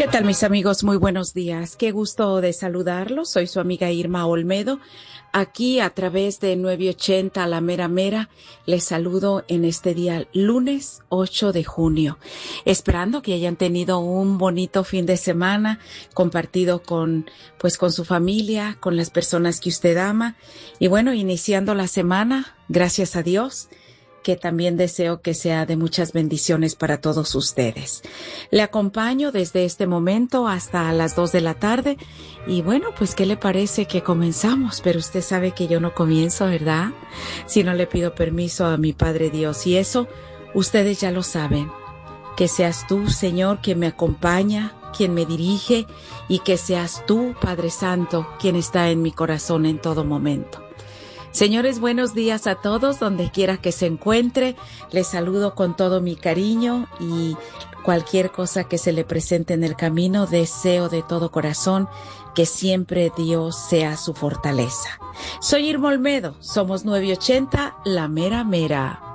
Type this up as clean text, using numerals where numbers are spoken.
¿Qué tal, mis amigos? Muy buenos días. Qué gusto de saludarlos. Soy su amiga Irma Olmedo. Aquí a través de 980 La Mera Mera, les saludo en este día lunes 8 de junio. Esperando que hayan tenido un bonito fin de semana compartido con su familia, con las personas que usted ama. Y bueno, iniciando la semana, gracias a Dios, que también deseo que sea de muchas bendiciones para todos ustedes. Le acompaño desde este momento hasta las 2 de la tarde y bueno, pues ¿qué le parece que comenzamos? Pero usted sabe que yo no comienzo, ¿verdad? Si no le pido permiso a mi Padre Dios, y eso ustedes ya lo saben. Que seas tú, Señor, quien me acompaña, quien me dirige, y que seas tú, Padre Santo, quien está en mi corazón en todo momento. Señores, buenos días a todos, donde quiera que se encuentre. Les saludo con todo mi cariño y cualquier cosa que se le presente en el camino, deseo de todo corazón que siempre Dios sea su fortaleza. Soy Irma Olmedo, somos 980 La Mera Mera.